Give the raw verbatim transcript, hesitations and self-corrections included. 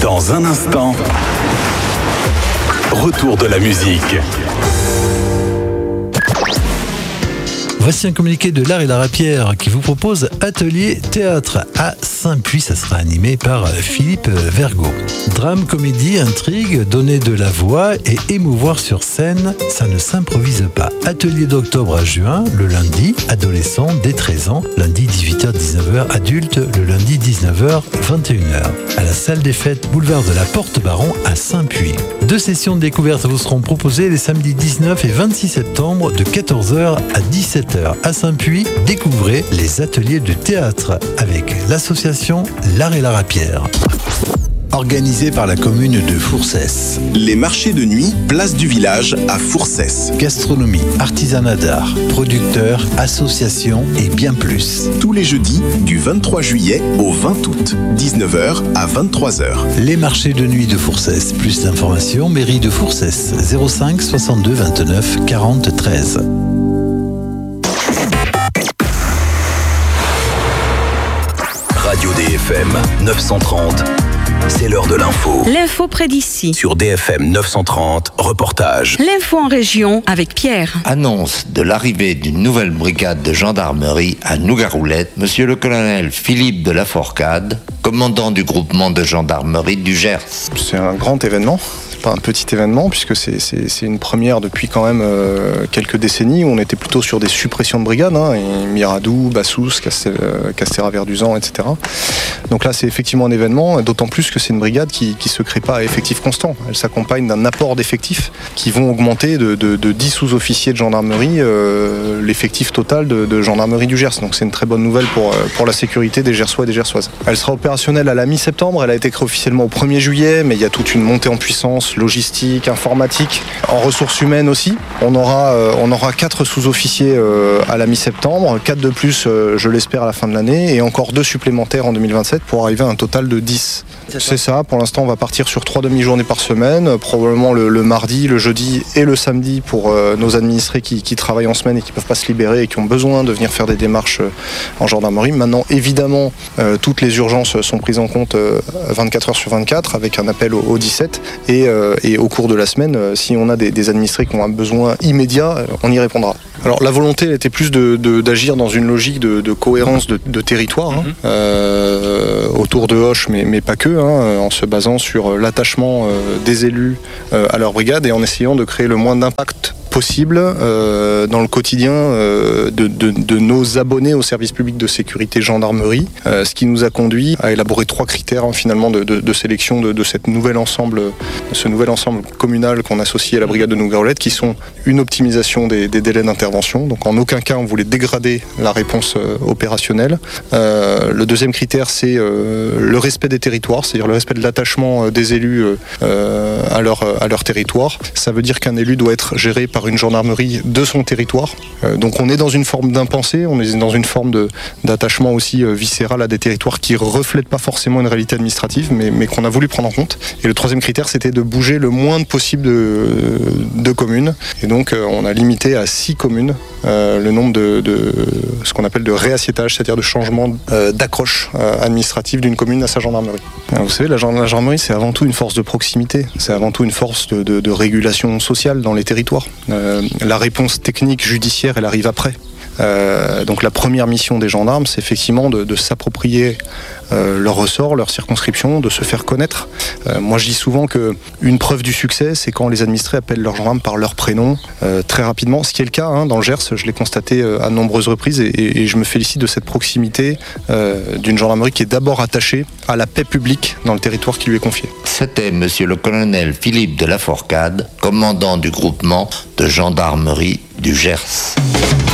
Dans un instant, retour de la musique. Voici un communiqué de l'Art et la Rapière qui vous propose Atelier Théâtre à Saint-Puy. Ça sera animé par Philippe Vergot. Drame, comédie, intrigue, donner de la voix et émouvoir sur scène, ça ne s'improvise pas. Atelier d'octobre à juin, le lundi, adolescent dès treize ans, lundi dix-huit heures dix-neuf heures, adulte, le lundi dix-neuf heures vingt et une heures. À la salle des fêtes, boulevard de la Porte-Baron à Saint-Puy. Deux sessions de découverte vous seront proposées les samedis dix-neuf et vingt-six septembre de quatorze heures à dix-sept heures. À Saint-Puy, découvrez les ateliers de théâtre avec l'association L'Art et la Rapière. Organisé par la commune de Fourcès. Les marchés de nuit, place du village à Fourcès. Gastronomie, artisanat d'art, producteurs, associations et bien plus. Tous les jeudis, du vingt-trois juillet au vingt août, dix-neuf heures à vingt-trois heures. Les marchés de nuit de Fourcès. Plus d'informations, mairie de Fourcès, zéro cinq soixante-deux vingt-neuf quarante treize. Radio D F M neuf cent trente, c'est l'heure de l'info. L'info près d'ici. Sur D F M neuf cent trente, reportage. L'info en région avec Pierre. Annonce de l'arrivée d'une nouvelle brigade de gendarmerie à Nougaroulette. Monsieur le colonel Philippe de Laforcade, commandant du groupement de gendarmerie du Gers. C'est un grand événement. Pas un petit événement puisque c'est, c'est, c'est une première depuis quand même euh, quelques décennies où on était plutôt sur des suppressions de brigades, hein, et Miradou, Bassous, Castel, euh, Castéra-Verduzan, et cetera. Donc là c'est effectivement un événement, d'autant plus que c'est une brigade qui ne se crée pas à effectif constant. Elle s'accompagne d'un apport d'effectifs qui vont augmenter de, de, de dix sous-officiers de gendarmerie euh, l'effectif total de, de gendarmerie du Gers. Donc c'est une très bonne nouvelle pour, pour la sécurité des Gersois et des Gersoises. Elle sera opérationnelle à la mi-septembre, elle a été créée officiellement au premier juillet, mais il y a toute une montée en puissance logistique, informatique, en ressources humaines aussi. On aura, euh, on aura quatre sous-officiers euh, à la mi-septembre, quatre de plus, euh, je l'espère, à la fin de l'année, et encore deux supplémentaires en deux mille vingt-sept pour arriver à un total de dix. C'est, C'est ça, pour l'instant on va partir sur trois demi-journées par semaine, euh, probablement le, le mardi, le jeudi et le samedi pour euh, nos administrés qui, qui travaillent en semaine et qui ne peuvent pas se libérer et qui ont besoin de venir faire des démarches euh, en gendarmerie. Maintenant, évidemment, euh, toutes les urgences sont prises en compte euh, vingt-quatre heures sur vingt-quatre avec un appel au, au dix-sept et euh, et au cours de la semaine, si on a des, des administrés qui ont un besoin immédiat, on y répondra. Alors la volonté elle était plus de, de, d'agir dans une logique de, de cohérence de, de territoire, hein, mm-hmm. euh, autour de Hoche, mais, mais pas que, hein, en se basant sur l'attachement euh, des élus euh, à leur brigade et en essayant de créer le moins d'impact possible euh, dans le quotidien euh, de, de, de nos abonnés au service public de sécurité gendarmerie, euh, ce qui nous a conduit à élaborer trois critères hein, finalement de, de, de sélection de, de cette nouvel ensemble, ce nouvel ensemble communal qu'on associe à la brigade de Nougaroulette, qui sont une optimisation des, des délais d'intervention. Donc en aucun cas on voulait dégrader la réponse euh, opérationnelle. Euh, le deuxième critère c'est euh, le respect des territoires, c'est-à-dire le respect de l'attachement des élus euh, à leur à leur territoire. Ça veut dire qu'un élu doit être géré par une gendarmerie de son territoire. Euh, donc on est dans une forme d'impensé, on est dans une forme de, d'attachement aussi euh, viscéral à des territoires qui ne reflètent pas forcément une réalité administrative, mais, mais qu'on a voulu prendre en compte. Et le troisième critère, c'était de bouger le moins possible de, de communes. Et donc euh, on a limité à six communes euh, le nombre de, de ce qu'on appelle de réassiétage, c'est-à-dire de changement euh, d'accroche euh, administrative d'une commune à sa gendarmerie. Alors, vous savez, la, la gendarmerie, c'est avant tout une force de proximité, c'est avant tout une force de, de, de régulation sociale dans les territoires. Euh, la réponse technique judiciaire, elle arrive après. Euh, donc la première mission des gendarmes, c'est effectivement de, de s'approprier euh, leur ressort, leur circonscription, de se faire connaître. Euh, moi je dis souvent qu'une preuve du succès, c'est quand les administrés appellent leurs gendarmes par leur prénom euh, très rapidement, ce qui est le cas hein, dans le Gers, je l'ai constaté euh, à nombreuses reprises et, et, et je me félicite de cette proximité euh, d'une gendarmerie qui est d'abord attachée à la paix publique dans le territoire qui lui est confié. C'était monsieur le colonel Philippe de Laforcade, commandant du groupement de gendarmerie du Gers.